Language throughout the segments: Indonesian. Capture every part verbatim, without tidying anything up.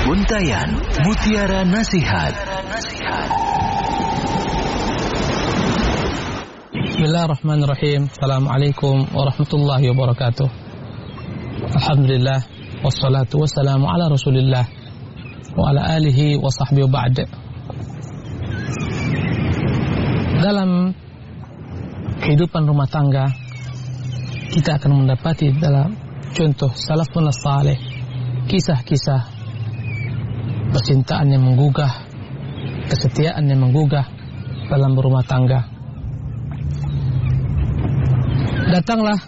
Untayan Mutiara Nasihat. Bismillahirrahmanirrahim. Assalamualaikum warahmatullahi wabarakatuh. Alhamdulillah, wassalatu wassalamu ala rasulillah wa ala alihi wa sahbihi wa ba'd. Dalam kehidupan rumah tangga, kita akan mendapati dalam contoh salafun saleh kisah-kisah percintaan yang menggugah, kesetiaan yang menggugah dalam berumah tangga. Datanglah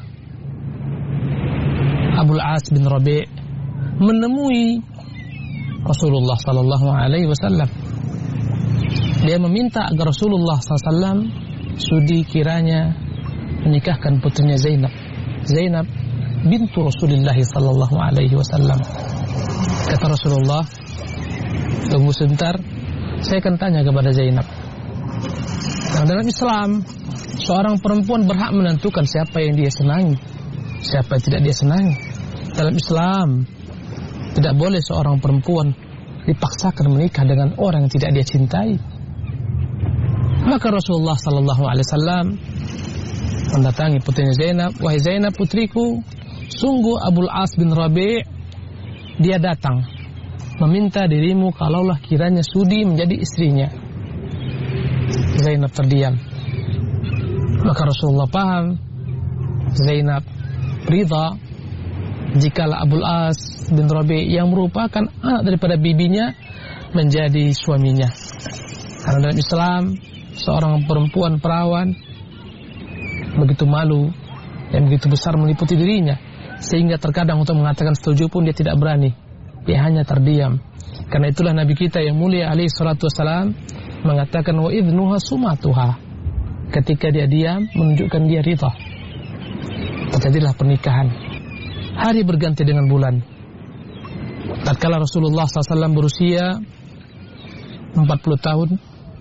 Abul As bin Rabi' menemui Rasulullah sallallahu alaihi wasallam. Dia meminta agar Rasulullah sallallahu alaihi wasallam sudi kiranya menikahkan putrinya Zainab. Zainab bintu Rasulullah sallallahu alaihi wasallam. Kata Rasulullah, tunggu sebentar, saya akan tanya kepada Zainab. Nah, dalam Islam, seorang perempuan berhak menentukan siapa yang dia senangi, siapa yang tidak dia senangi. Dalam Islam, tidak boleh seorang perempuan dipaksakan menikah dengan orang yang tidak dia cintai. Maka Rasulullah sallallahu alaihi wasallam mendatangi putrinya Zainab. Wahai Zainab putriku, sungguh Abul As bin Rabi' dia datang meminta dirimu kalaulah kiranya sudi menjadi istrinya. Zainab terdiam. Maka Rasulullah paham Zainab ridha jikalau Abul As bin Rabi' yang merupakan anak daripada bibinya menjadi suaminya. Karena dalam Islam seorang perempuan perawan begitu malu dan begitu besar meliputi dirinya, sehingga terkadang untuk mengatakan setuju pun dia tidak berani. Dia hanya terdiam. Karena itulah Nabi kita yang mulia alaihi salatu wassalam mengatakan wa idnuha sumatuha. Ketika dia diam menunjukkan dia ridha. Terjadilah pernikahan. Hari berganti dengan bulan. Tatkala Rasulullah sallallahu alaihi wasallam berusia empat puluh tahun,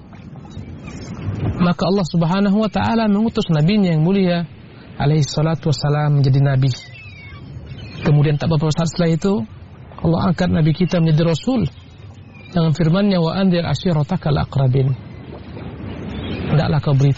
maka Allah Subhanahu wa taala mengutus nabinya yang mulia alaihi salatu wassalam menjadi nabi. Kemudian tak beberapa saat setelah itu Allah angkat nabi kita menjadi rasul dengan firman-Nya wa anzir ashiratakal aqrabin. Hendaklah kau beritahu